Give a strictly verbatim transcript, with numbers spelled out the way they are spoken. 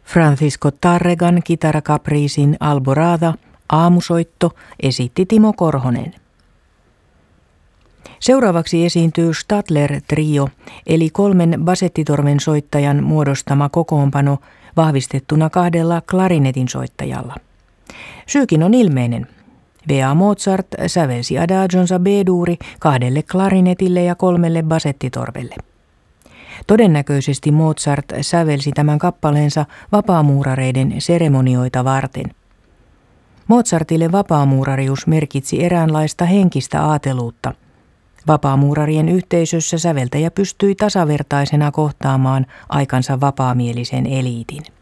Francisco Tárregan kitarakapriisin Alborada, aamusoitto, esitti Timo Korhonen. Seuraavaksi esiintyy Stadler Trio, eli kolmen basettitorven soittajan muodostama kokoonpano vahvistettuna kahdella klarinetin soittajalla. Syykin on ilmeinen. V A Mozart sävelsi Adagionsa B-duuri kahdelle klarinetille ja kolmelle basettitorvelle. Todennäköisesti Mozart sävelsi tämän kappaleensa vapaamuurareiden seremonioita varten. Mozartille vapaamuurarius merkitsi eräänlaista henkistä aateluutta. Vapaamuurarien yhteisössä säveltäjä pystyi tasavertaisena kohtaamaan aikansa vapaamielisen eliitin.